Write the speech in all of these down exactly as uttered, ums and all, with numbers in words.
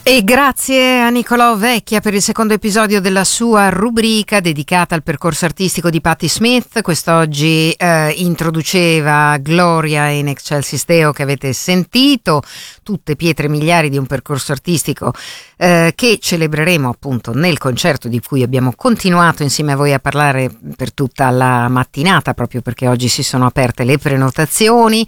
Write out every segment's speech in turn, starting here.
E grazie a Nicolò Vecchia per il secondo episodio della sua rubrica dedicata al percorso artistico di Patti Smith. Quest'oggi eh, introduceva Gloria in Excelsis Deo, che avete sentito, tutte pietre miliari di un percorso artistico eh, che celebreremo appunto nel concerto di cui abbiamo continuato insieme a voi a parlare per tutta la mattinata, proprio perché oggi si sono aperte le prenotazioni.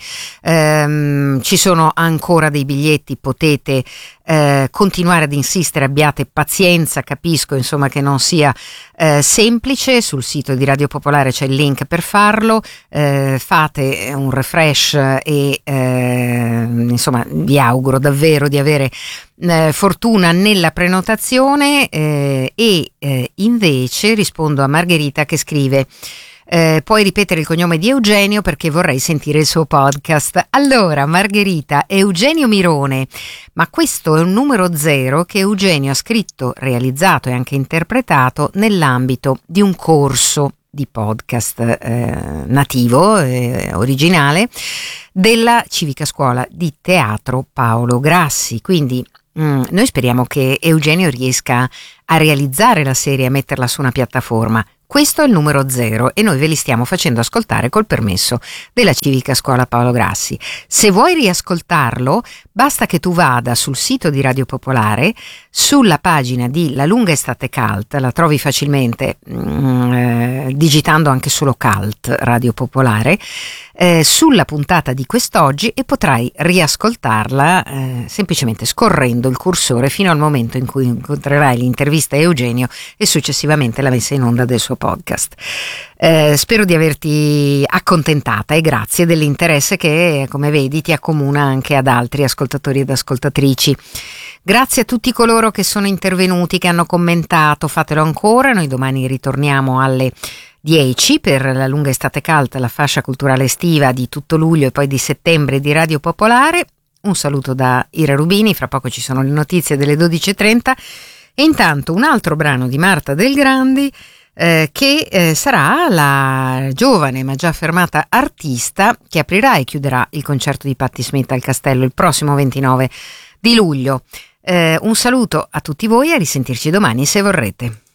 Ehm, ci sono ancora dei biglietti, potete Eh, continuare ad insistere, abbiate pazienza, capisco insomma che non sia eh, semplice. Sul sito di Radio Popolare c'è il link per farlo, eh, fate un refresh e eh, insomma vi auguro davvero di avere eh, fortuna nella prenotazione eh, e eh, invece rispondo a Margherita che scrive: Eh, puoi ripetere il cognome di Eugenio perché vorrei sentire il suo podcast. Allora, Margherita, Eugenio Mirone, ma questo è un numero zero che Eugenio ha scritto, realizzato e anche interpretato nell'ambito di un corso di podcast eh, nativo, eh, originale, della Civica Scuola di Teatro Paolo Grassi. Quindi mm, noi speriamo che Eugenio riesca a realizzare la serie e a metterla su una piattaforma. Questo è il numero zero e noi ve li stiamo facendo ascoltare col permesso della Civica Scuola Paolo Grassi. Se vuoi riascoltarlo, basta che tu vada sul sito di Radio Popolare, sulla pagina di La Lunga Estate Cult, la trovi facilmente mm, eh, digitando anche solo Cult Radio Popolare, eh, sulla puntata di quest'oggi, e potrai riascoltarla eh, semplicemente scorrendo il cursore fino al momento in cui incontrerai l'intervista a Eugenio e successivamente la messa in onda del suo podcast. Eh, spero di averti accontentata e grazie dell'interesse che, come vedi, ti accomuna anche ad altri ascoltatori ed ascoltatrici. Grazie a tutti coloro che sono intervenuti, che hanno commentato, fatelo ancora. Noi domani ritorniamo alle dieci per La Lunga Estate Cult, la fascia culturale estiva di tutto luglio e poi di settembre di Radio Popolare. Un saluto da Ira Rubini, fra poco ci sono le notizie delle dodici e trenta e intanto un altro brano di Marta Del Grandi, Eh, che eh, sarà la giovane ma già affermata artista che aprirà e chiuderà il concerto di Patti Smith al Castello il prossimo ventinove di luglio. Eh, un saluto a tutti voi e a risentirci domani se vorrete.